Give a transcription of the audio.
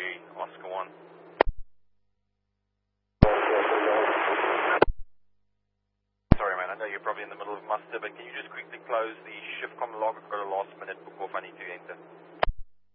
Oscar 1. Sorry, man, I know you're probably in the middle of muster, but can you just quickly close the shift com log? I've got a last minute book off I need to enter.